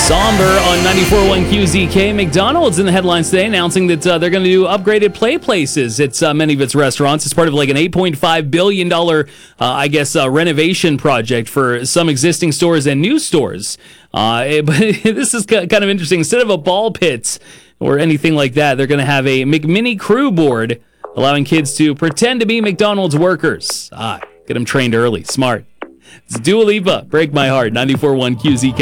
Somber on 94.1 QZK. McDonald's in the headlines today announcing that they're going to do upgraded play places at many of its restaurants. It's part of like an $8.5 billion, renovation project for some existing stores and new stores. But this is kind of interesting. Instead of a ball pit or anything like that, they're going to have a McMini crew board, allowing kids to pretend to be McDonald's workers. Get them trained early. Smart. It's Dua Lipa, Break My Heart, 94.1 QZK.